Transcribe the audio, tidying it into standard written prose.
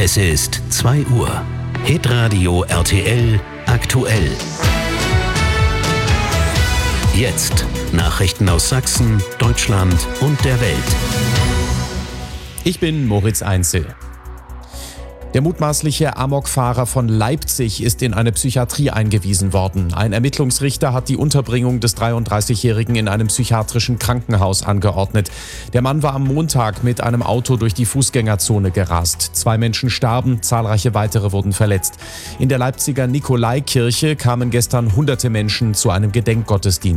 Es ist 2 Uhr. Hitradio RTL aktuell. Jetzt Nachrichten aus Sachsen, Deutschland und der Welt. Ich bin Moritz Einzel. Der mutmaßliche Amokfahrer von Leipzig ist in eine Psychiatrie eingewiesen worden. Ein Ermittlungsrichter hat die Unterbringung des 33-Jährigen in einem psychiatrischen Krankenhaus angeordnet. Der Mann war am Montag mit einem Auto durch die Fußgängerzone gerast. 2 Menschen starben, zahlreiche weitere wurden verletzt. In der Leipziger Nikolaikirche kamen gestern hunderte Menschen zu einem Gedenkgottesdienst.